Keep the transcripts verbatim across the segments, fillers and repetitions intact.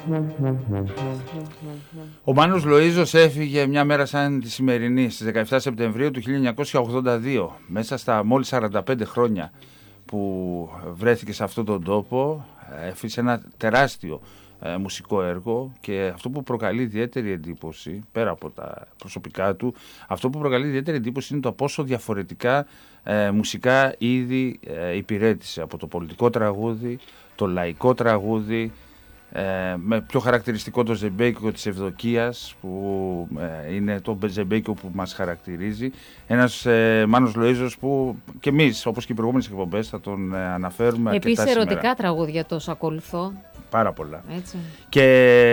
Ο Μάνος Λοΐζος έφυγε μια μέρα σαν τη σημερινή, στις δεκαεφτά Σεπτεμβρίου του χίλια εννιακόσια ογδόντα δύο. Μέσα στα μόλις σαράντα πέντε χρόνια που βρέθηκε σε αυτόν τον τόπο, έφυσε ένα τεράστιο ε, μουσικό έργο, και αυτό που προκαλεί ιδιαίτερη εντύπωση, πέρα από τα προσωπικά του, αυτό που προκαλεί ιδιαίτερη εντύπωση είναι το πόσο διαφορετικά ε, μουσικά είδη ε, υπηρέτησε, από το πολιτικό τραγούδι, το λαϊκό τραγούδι, Ε, με πιο χαρακτηριστικό το ζεμπέικο της Ευδοκίας, που ε, είναι το ζεμπέικο που μας χαρακτηρίζει. Ένας ε, Μάνος Λοΐζος που και εμείς, όπως και οι προηγούμενες εκπομπές, θα τον ε, αναφέρουμε αρκετά σήμερα. Επίσης ερωτικά τραγούδια τόσο ακολουθώ. Πάρα πολλά. Έτσι. Και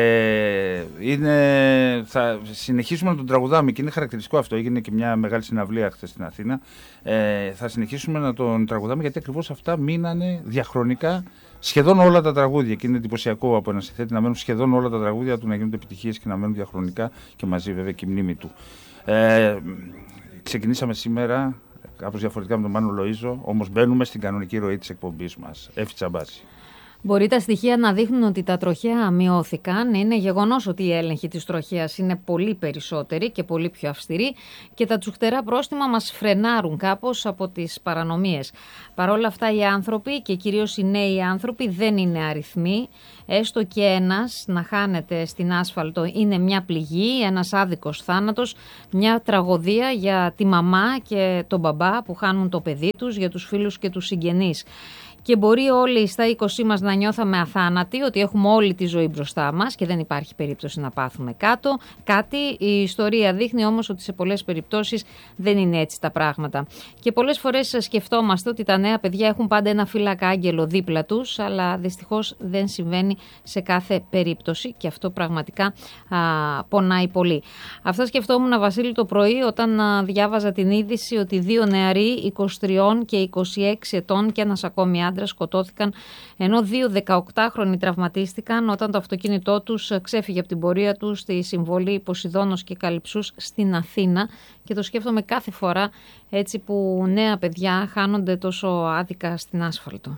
είναι, θα συνεχίσουμε να τον τραγουδάμε, και είναι χαρακτηριστικό αυτό. Έγινε και μια μεγάλη συναυλία χθες στην Αθήνα. Ε, θα συνεχίσουμε να τον τραγουδάμε, γιατί ακριβώς αυτά μείνανε διαχρονικά σχεδόν όλα τα τραγούδια. Και είναι εντυπωσιακό από ένα συνθέτη να μένουν σχεδόν όλα τα τραγούδια του να γίνονται επιτυχίες και να μένουν διαχρονικά, και μαζί βέβαια και η μνήμη του. Ε, ξεκινήσαμε σήμερα κάπως διαφορετικά με τον Μάνο Λοΐζο, όμως μπαίνουμε στην κανονική ροή της εκπομπής μας. Εύη Τσαμπάση. Μπορεί τα στοιχεία να δείχνουν ότι τα τροχαία μειώθηκαν. Είναι γεγονός ότι οι έλεγχοι της τροχέας είναι πολύ περισσότεροι και πολύ πιο αυστηροί, και τα τσουχτερά πρόστιμα μας φρενάρουν κάπως από τις παρανομίες. Παρ' όλα αυτά, οι άνθρωποι, και κυρίως οι νέοι άνθρωποι, δεν είναι αριθμοί. Έστω και ένας να χάνεται στην άσφαλτο είναι μια πληγή, ένας άδικος θάνατος, μια τραγωδία για τη μαμά και τον μπαμπά που χάνουν το παιδί τους, για τους φίλους και τους συγγενείς. Και μπορεί όλοι στα είκοσι μας να νιώθαμε αθάνατοι, ότι έχουμε όλη τη ζωή μπροστά μας και δεν υπάρχει περίπτωση να πάθουμε κάτω. Κάτι. Η ιστορία δείχνει όμως ότι σε πολλές περιπτώσεις δεν είναι έτσι τα πράγματα. Και πολλές φορές σκεφτόμαστε ότι τα νέα παιδιά έχουν πάντα ένα φύλακα άγγελο δίπλα τους, αλλά δυστυχώς δεν συμβαίνει σε κάθε περίπτωση, και αυτό πραγματικά α, πονάει πολύ. Αυτά σκεφτόμουν, Βασίλη, το πρωί όταν α, διάβαζα την είδηση ότι δύο νεαροί είκοσι τρία και είκοσι έξι ετών και ένας ακόμη άντρας σκοτώθηκαν, ενώ δύο δεκαοκτάχρονοι τραυματίστηκαν όταν το αυτοκίνητό τους ξέφυγε από την πορεία τους στη συμβολή Ποσειδώνος και Καλυψούς στην Αθήνα. Και το σκέφτομαι κάθε φορά, έτσι που νέα παιδιά χάνονται τόσο άδικα στην άσφαλτο.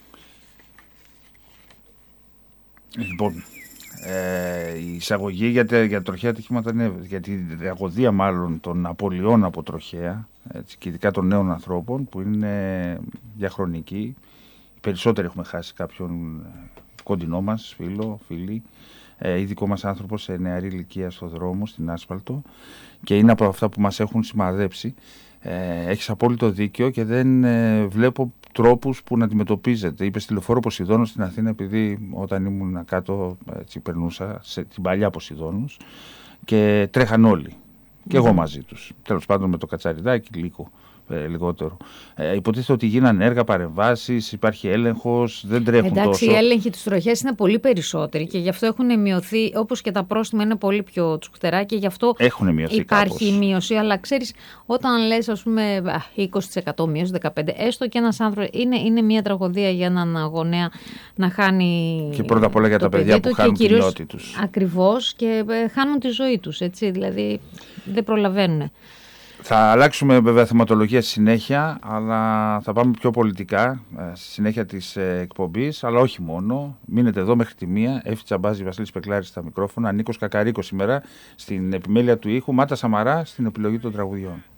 Λοιπόν, ε, η εισαγωγή για, τε, για τροχαία ατυχήματα είναι για τη τραγωδία μάλλον των απολειών από τροχαία, έτσι, και ειδικά των νέων ανθρώπων που είναι διαχρονικοί. Οι περισσότεροι έχουμε χάσει κάποιον κοντινό μας φίλο, φίλη, ε, ή δικό μας άνθρωπο σε νεαρή ηλικία στο δρόμο, στην άσφαλτο, και είναι από αυτά που μας έχουν σημαδέψει. Ε, έχεις απόλυτο δίκιο, και δεν ε, βλέπω τρόπους που να αντιμετωπίζεται. Είπε στη λεωφόρο Ποσειδώνος στην Αθήνα, επειδή όταν ήμουν κάτω έτσι, περνούσα σε την παλιά Ποσειδώνος, και τρέχαν όλοι. Mm-hmm. Και εγώ μαζί τους. Τέλος πάντων με το κατσαριδάκι λίγο. Ε, λιγότερο. Ε, υποτίθεται ότι γίνανε έργα, παρεμβάσεις, υπάρχει έλεγχος, δεν τρέχουν Εντάξει, τόσο. Εντάξει, οι έλεγχοι της τροχέας είναι πολύ περισσότεροι, και γι' αυτό έχουν μειωθεί, όπως και τα πρόστιμα είναι πολύ πιο τσουκτερά, και γι' αυτό έχουν μειωθεί υπάρχει κάπως. μείωση. Αλλά ξέρεις, όταν λες ας πούμε είκοσι τοις εκατό μείωση, δεκαπέντε τοις εκατό, έστω και ένας άνθρωπος, είναι, είναι μια τραγωδία για έναν γονέα να χάνει. Και πρώτα απ' όλα για τα παιδιά που χάνουν τη νιώτη τους. Ακριβώς, και ε, χάνουν τη ζωή τους, έτσι, δηλαδή δεν προλαβαίνουν. Θα αλλάξουμε βέβαια θεματολογία στη συνέχεια, αλλά θα πάμε πιο πολιτικά στη συνέχεια της εκπομπής, αλλά όχι μόνο. Μείνετε εδώ μέχρι τη μία. Εύη Τσαμπάζη, Βασίλης Πεκλάρης στα μικρόφωνα, Νίκος Κακαρίκος σήμερα στην επιμέλεια του ήχου, Μάτα Σαμαρά στην επιλογή των τραγουδιών.